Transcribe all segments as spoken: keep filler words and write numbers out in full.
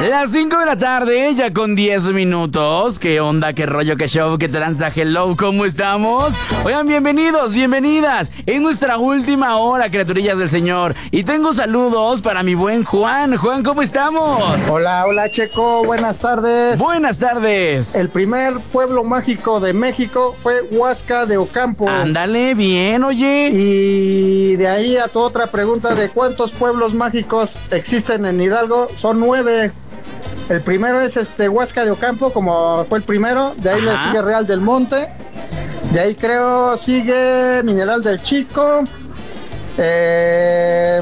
Las cinco de la tarde, ya con diez minutos. ¿Qué onda? ¿Qué rollo? ¿Qué show? ¿Qué tranza? Hello, ¿cómo estamos? Oigan, bienvenidos, bienvenidas. Es nuestra última hora, criaturillas del Señor. Y tengo saludos para mi buen Juan. Juan, ¿cómo estamos? Hola, hola, Checo. Buenas tardes. Buenas tardes. El primer pueblo mágico de México fue Huasca de Ocampo. Ándale, bien, oye. Y de ahí a tu otra pregunta de cuántos pueblos mágicos existen en Hidalgo, son nueve. El primero es este Huasca de Ocampo, como fue el primero. De ahí Ajá. le sigue Real del Monte. De ahí creo sigue Mineral del Chico. Eh...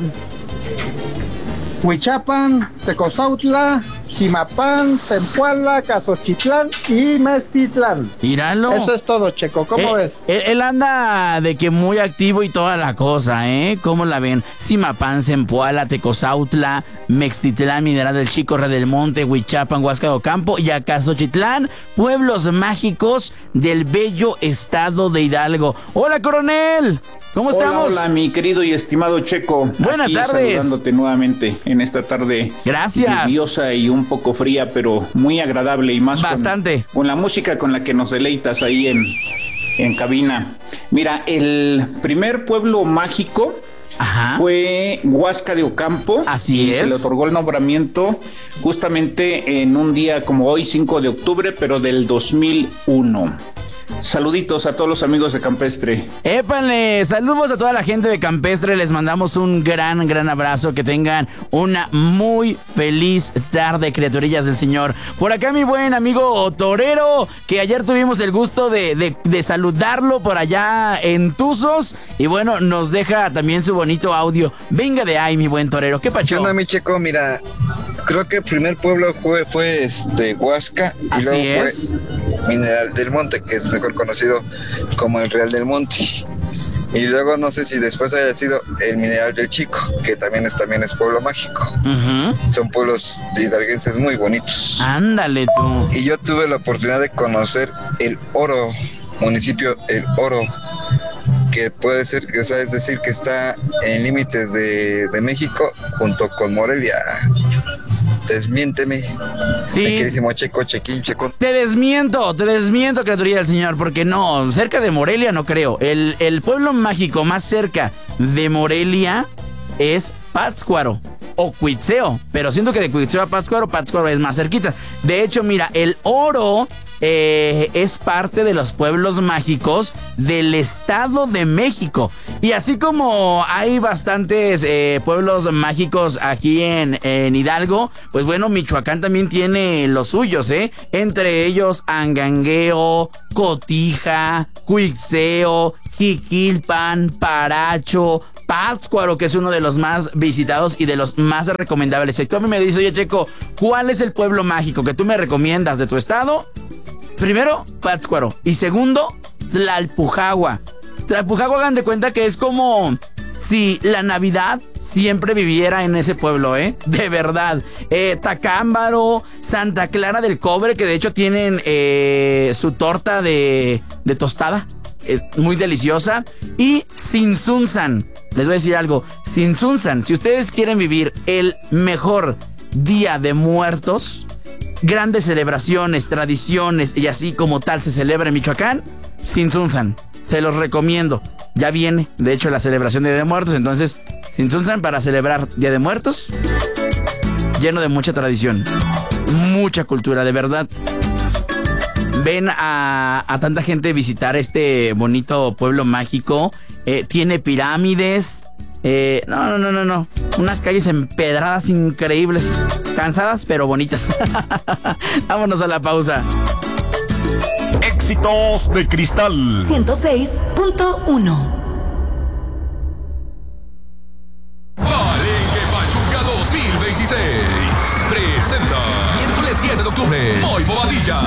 Huichapan, Tecozautla, Zimapán, Zempoala, Cazochitlán y Meztitlán. Míralo. Eso es todo, Checo. ¿Cómo eh, ves? Él, él anda de que muy activo y toda la cosa, ¿eh? ¿Cómo la ven? Zimapán, Zempoala, Tecozautla, Meztitlán, Mineral del Chico, Red del Monte, Huichapan, Huasca de Ocampo y Acazochitlán, pueblos mágicos del bello estado de Hidalgo. Hola, coronel. ¿Cómo hola, estamos? Hola, mi querido y estimado Checo. Buenas Aquí tardes. Saludándote nuevamente en esta tarde. Gracias. Lluviosa y un poco fría, pero muy agradable y más bastante con, con la música con la que nos deleitas ahí en, en cabina. Mira, el primer pueblo mágico Ajá. fue Huasca de Ocampo. Así y es. Se le otorgó el nombramiento justamente en un día como hoy, cinco de octubre, pero del dos mil uno. Saluditos a todos los amigos de Campestre. ¡Épale! Saludos a toda la gente de Campestre. Les mandamos un gran, gran abrazo. Que tengan una muy feliz tarde, criaturillas del Señor. Por acá mi buen amigo Torero, que ayer tuvimos el gusto de, de, de saludarlo por allá en Tuzos. Y bueno, nos deja también su bonito audio. Venga de ahí, mi buen Torero. ¿Qué pacho? ¿Qué onda, mi Checo? Mira, creo que el primer pueblo fue, fue este Huasca. Y Así luego es. fue Mineral del Monte, que es mejor conocido como el Real del Monte. Y luego no sé si después haya sido el Mineral del Chico, que también es, también es pueblo mágico. Uh-huh. Son pueblos hidalguenses muy bonitos. Ándale tú. Y yo tuve la oportunidad de conocer el Oro, municipio El Oro, que puede ser, o sea, es decir, que está en límites de, de México junto con Morelia. Desmiénteme. Sí. Mi queridísimo Checo, Chequín, Checo. Te desmiento, te desmiento, criaturilla del Señor, porque no, cerca de Morelia no creo. El, el pueblo mágico más cerca de Morelia es Pátzcuaro o Cuitzeo, pero siento que de Cuitzeo a Pátzcuaro, Pátzcuaro es más cerquita. De hecho, mira, el Oro eh, es parte de los pueblos mágicos del Estado de México. Y así como hay bastantes eh, pueblos mágicos aquí en, en Hidalgo, pues bueno, Michoacán también tiene los suyos, ¿eh? Entre ellos Angangueo, Cotija, Cuitzeo, Jiquilpan, Paracho, Pátzcuaro, que es uno de los más visitados y de los más recomendables. Y tú a mí me dices, oye, Checo, ¿cuál es el pueblo mágico que tú me recomiendas de tu estado? Primero, Pátzcuaro. Y segundo, Tlalpujagua. Tlalpujagua, hagan de cuenta que es como si la Navidad siempre viviera en ese pueblo, ¿eh? De verdad. Eh, Tacámbaro, Santa Clara del Cobre, que de hecho tienen eh, su torta de, de tostada. Es muy deliciosa. Y Tzintzuntzan. Les voy a decir algo. Tzintzuntzan, si ustedes quieren vivir el mejor Día de Muertos, grandes celebraciones, tradiciones y así como tal se celebra en Michoacán, Tzintzuntzan. Se los recomiendo. Ya viene, de hecho, la celebración de Día de Muertos. Entonces, Tzintzuntzan para celebrar Día de Muertos, lleno de mucha tradición, mucha cultura, de verdad. Ven a, a tanta gente visitar este bonito pueblo mágico. Eh, tiene pirámides. Eh, no, no, no, no, no. Unas calles empedradas increíbles. Cansadas, pero bonitas. Vámonos a la pausa. Éxitos de Cristal ciento seis punto uno. Palenque Pachuca dos mil veintiséis presenta miércoles siete de octubre Moy Bobadilla.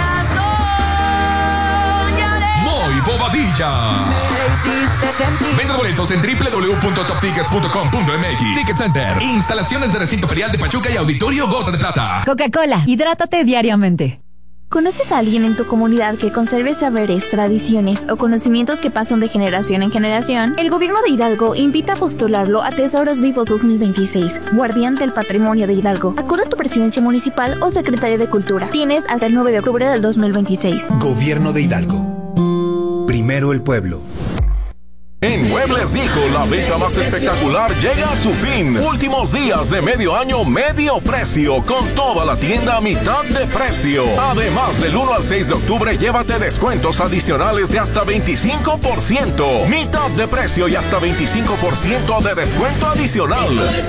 Moy Bobadilla. Venta boletos en doble u doble u doble u punto top tickets punto com punto m x. Ticket Center. Instalaciones de recinto ferial de Pachuca y Auditorio Gota de Plata. Coca-Cola, hidrátate diariamente. ¿Conoces a alguien en tu comunidad que conserve saberes, tradiciones o conocimientos que pasan de generación en generación? El gobierno de Hidalgo invita a postularlo a Tesoros Vivos dos mil veintiséis, guardián del patrimonio de Hidalgo. Acude a tu presidencia municipal o secretario de Cultura. Tienes hasta el nueve de octubre del dos mil veintiséis. Gobierno de Hidalgo. Primero el pueblo. En Muebles Dijo, la venta más espectacular llega a su fin. Últimos días de medio año, medio precio, con toda la tienda a mitad de precio. Además, del uno al seis de octubre, llévate descuentos adicionales de hasta veinticinco por ciento. Mitad de precio y hasta veinticinco por ciento de descuento adicional.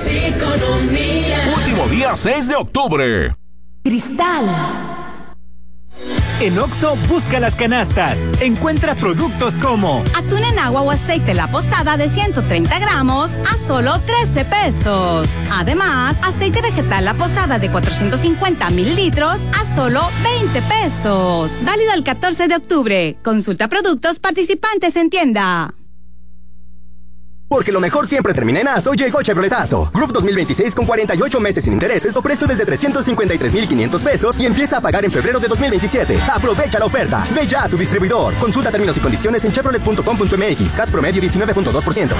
Último día, seis de octubre. Cristal. En Oxxo, busca las canastas. Encuentra productos como atún en agua o aceite La Posada de ciento treinta gramos a solo trece pesos. Además, aceite vegetal La Posada de cuatrocientos cincuenta mililitros a solo veinte pesos. Válido el catorce de octubre. Consulta productos participantes en tienda. Porque lo mejor siempre termina en aso, llegó Chevroletazo. Group dos mil veintiséis con cuarenta y ocho meses sin intereses o precio desde trescientos cincuenta y tres mil quinientos pesos y empieza a pagar en febrero de dos mil veintisiete. Aprovecha la oferta. Ve ya a tu distribuidor. Consulta términos y condiciones en chevrolet punto com punto m x. C A T promedio diecinueve punto dos por ciento.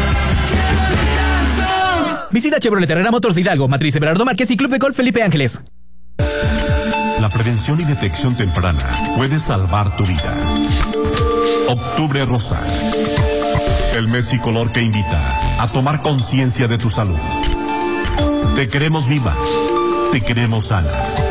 Visita Chevrolet Herrera Motors de Hidalgo, Matriz Everardo Márquez y Club de Golf Felipe Ángeles. La prevención y detección temprana puede salvar tu vida. Octubre Rosa. El mes y color que invita a tomar conciencia de tu salud. Te queremos viva, te queremos sana.